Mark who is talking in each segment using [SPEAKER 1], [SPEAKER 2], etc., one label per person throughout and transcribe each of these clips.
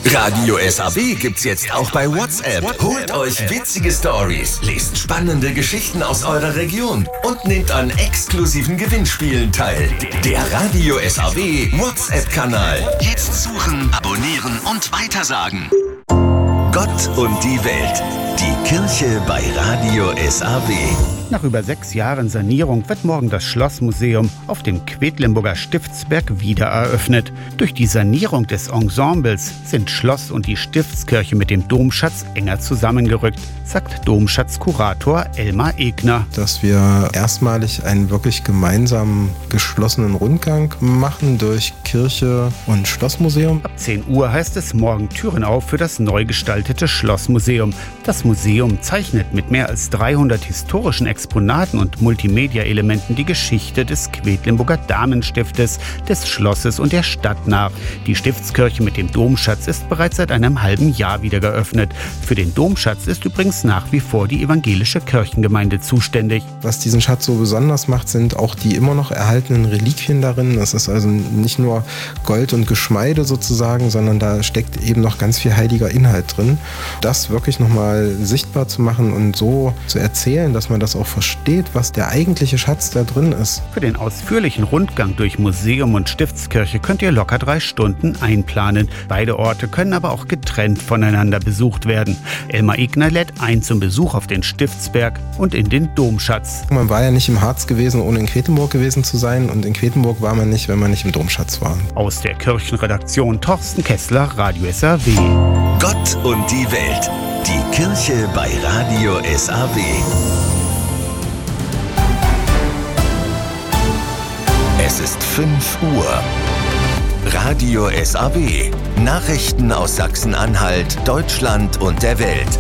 [SPEAKER 1] Radio SAW gibt's jetzt auch bei WhatsApp. Holt euch witzige Stories, lest spannende Geschichten aus eurer Region und nehmt an exklusiven Gewinnspielen teil. Der Radio SAW WhatsApp-Kanal. Jetzt suchen, abonnieren und weitersagen. Gott und die Welt. Die Kirche bei Radio SAW.
[SPEAKER 2] Nach über 6 Jahren Sanierung wird morgen das Schlossmuseum auf dem Quedlinburger Stiftsberg wieder eröffnet. Durch die Sanierung des Ensembles sind Schloss und die Stiftskirche mit dem Domschatz enger zusammengerückt, sagt Domschatzkurator Elmar Egner.
[SPEAKER 3] Dass wir erstmalig einen wirklich gemeinsamen geschlossenen Rundgang machen durch Kirche und Schlossmuseum.
[SPEAKER 2] Ab 10 Uhr heißt es morgen Türen auf für das neu gestaltete Schlossmuseum. Das Museum zeichnet mit mehr als 300 historischen Exponaten und Multimedia-Elementen die Geschichte des Quedlinburger Damenstiftes, des Schlosses und der Stadt nach. Die Stiftskirche mit dem Domschatz ist bereits seit einem halben Jahr wieder geöffnet. Für den Domschatz ist übrigens nach wie vor die evangelische Kirchengemeinde zuständig.
[SPEAKER 3] Was diesen Schatz so besonders macht, sind auch die immer noch erhaltenen Reliquien darin. Das ist also nicht nur Gold und Geschmeide sozusagen, sondern da steckt eben noch ganz viel heiliger Inhalt drin. Das wirklich nochmal sichtbar zu machen und so zu erzählen, dass man das auch versteht, was der eigentliche Schatz da drin ist.
[SPEAKER 2] Für den ausführlichen Rundgang durch Museum und Stiftskirche könnt ihr locker 3 Stunden einplanen. Beide Orte können aber auch getrennt voneinander besucht werden. Elmar Egner lädt ein zum Besuch auf den Stiftsberg und in den Domschatz.
[SPEAKER 3] Man war ja nicht im Harz gewesen, ohne in Quedlinburg gewesen zu sein, und in Quedlinburg war man nicht, wenn man nicht im Domschatz war.
[SPEAKER 2] Aus der Kirchenredaktion Torsten Kessler, Radio SAW.
[SPEAKER 1] Gott und die Welt. Die Kirche bei Radio SAW. Es ist 5 Uhr. Radio SAW. Nachrichten aus Sachsen-Anhalt, Deutschland und der Welt.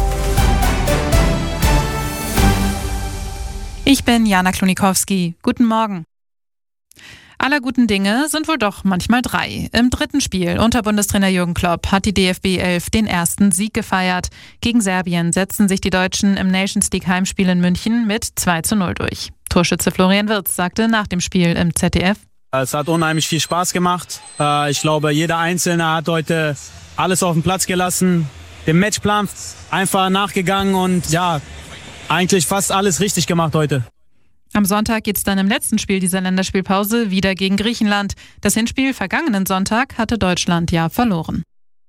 [SPEAKER 4] Ich bin Jana Klonikowski. Guten Morgen. Aller guten Dinge sind wohl doch manchmal 3. Im 3. Spiel unter Bundestrainer Jürgen Klopp hat die DFB 11 den ersten Sieg gefeiert. Gegen Serbien setzten sich die Deutschen im Nations League Heimspiel in München mit 2:0 durch. Torschütze Florian Wirtz sagte nach dem Spiel im ZDF:
[SPEAKER 5] Es hat unheimlich viel Spaß gemacht. Ich glaube, jeder Einzelne hat heute alles auf den Platz gelassen, dem Matchplan einfach nachgegangen und ja, eigentlich fast alles richtig gemacht heute.
[SPEAKER 4] Am Sonntag geht es dann im letzten Spiel dieser Länderspielpause wieder gegen Griechenland. Das Hinspiel vergangenen Sonntag hatte Deutschland ja verloren.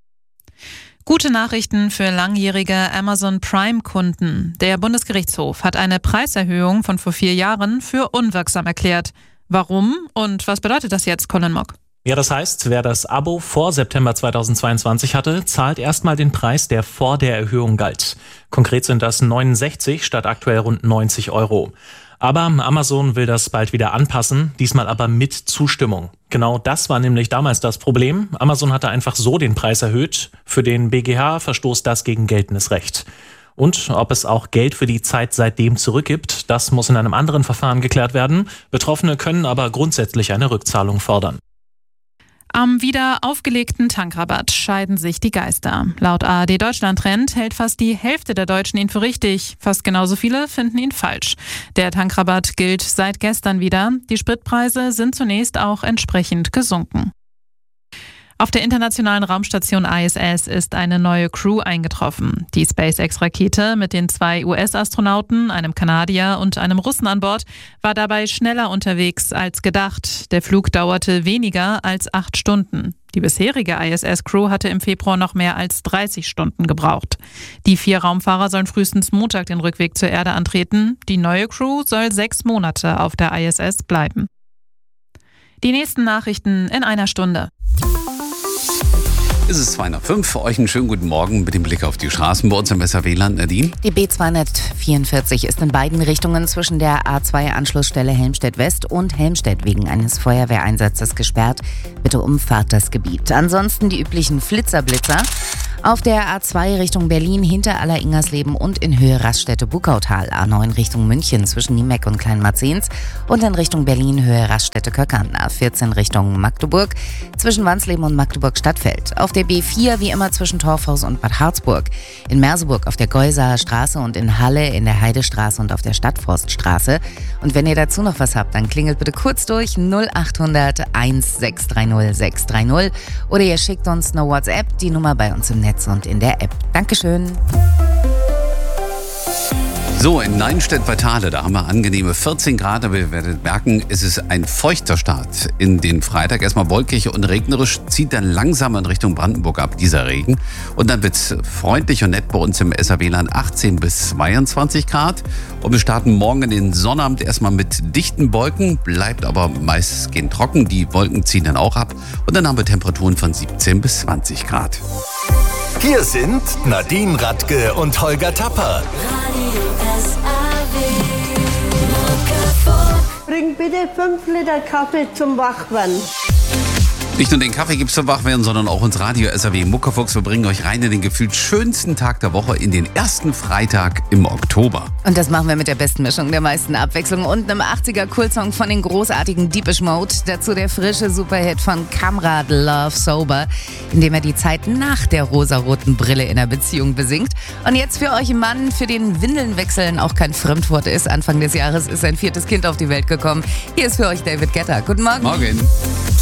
[SPEAKER 4] Gute Nachrichten für langjährige Amazon Prime-Kunden. Der Bundesgerichtshof hat eine Preiserhöhung von vor 4 Jahren für unwirksam erklärt. Warum und was bedeutet das jetzt, Colin Mock?
[SPEAKER 6] Ja, das heißt, wer das Abo vor September 2022 hatte, zahlt erstmal den Preis, der vor der Erhöhung galt. Konkret sind das 69 statt aktuell rund 90 €. Aber Amazon will das bald wieder anpassen, diesmal aber mit Zustimmung. Genau das war nämlich damals das Problem. Amazon hatte einfach so den Preis erhöht. Für den BGH verstoßt das gegen geltendes Recht. Und ob es auch Geld für die Zeit seitdem zurückgibt, das muss in einem anderen Verfahren geklärt werden. Betroffene können aber grundsätzlich eine Rückzahlung fordern.
[SPEAKER 4] Am wieder aufgelegten Tankrabatt scheiden sich die Geister. Laut ARD Deutschland Trend hält fast die Hälfte der Deutschen ihn für richtig. Fast genauso viele finden ihn falsch. Der Tankrabatt gilt seit gestern wieder. Die Spritpreise sind zunächst auch entsprechend gesunken. Auf der internationalen Raumstation ISS ist eine neue Crew eingetroffen. Die SpaceX-Rakete mit den 2 US-Astronauten, einem Kanadier und einem Russen an Bord, war dabei schneller unterwegs als gedacht. Der Flug dauerte weniger als 8 Stunden. Die bisherige ISS-Crew hatte im Februar noch mehr als 30 Stunden gebraucht. Die 4 Raumfahrer sollen frühestens Montag den Rückweg zur Erde antreten. Die neue Crew soll 6 Monate auf der ISS bleiben. Die nächsten Nachrichten in einer Stunde.
[SPEAKER 7] Es ist 2:05. Für euch einen schönen guten Morgen mit dem Blick auf die Straßen bei uns im Weserwehland. Nadine?
[SPEAKER 8] Die B244 ist in beiden Richtungen zwischen der A2-Anschlussstelle Helmstedt-West und Helmstedt wegen eines Feuerwehreinsatzes gesperrt. Bitte umfahrt das Gebiet. Ansonsten die üblichen Flitzer-Blitzer. Auf der A2 Richtung Berlin hinter Aller-Ingersleben und in Höhe Raststätte-Bukautal. A9 Richtung München zwischen Niemeck und Kleinmarzens und in Richtung Berlin Höhe Raststätte-Köckern. A14 Richtung Magdeburg zwischen Wansleben und Magdeburg-Stadtfeld. Auf der B4 wie immer zwischen Torfhaus und Bad Harzburg. In Merseburg auf der Geusaer Straße und in Halle in der Heidestraße und auf der Stadtforststraße. Und wenn ihr dazu noch was habt, dann klingelt bitte kurz durch 0800 1630 630 oder ihr schickt uns eine WhatsApp, die Nummer bei uns im Netz und in der App. Dankeschön.
[SPEAKER 7] So, in Neinstedt bei Thale, da haben wir angenehme 14 Grad, aber ihr werdet merken, es ist ein feuchter Start in den Freitag. Erstmal wolkig und regnerisch, zieht dann langsam in Richtung Brandenburg ab, dieser Regen. Und dann wird es freundlich und nett bei uns im SAW-Land 18 bis 22 Grad. Und wir starten morgen in den Sonnabend erstmal mit dichten Wolken, bleibt aber meistgehend trocken. Die Wolken ziehen dann auch ab. Und dann haben wir Temperaturen von 17 bis 20 Grad.
[SPEAKER 1] Hier sind Nadine Radke und Holger Tapper.
[SPEAKER 9] Bring bitte 5 Liter Kaffee zum Wachwerden.
[SPEAKER 7] Nicht nur den Kaffee gibt's zum Wachwerden, sondern auch uns Radio SAW Muckefuchs. Wir bringen euch rein in den gefühlt schönsten Tag der Woche, in den ersten Freitag im Oktober.
[SPEAKER 8] Und das machen wir mit der besten Mischung, der meisten Abwechslung und einem 80er-Kultsong von den großartigen Deepish Mode. Dazu der frische Superhit von Kamrad, Love Sober, in dem er die Zeit nach der rosaroten Brille in der Beziehung besingt. Und jetzt für euch Mann, für den Windelnwechseln auch kein Fremdwort ist. Anfang des Jahres ist sein 4. Kind auf die Welt gekommen. Hier ist für euch David Guetta. Guten Morgen.
[SPEAKER 7] Morgen.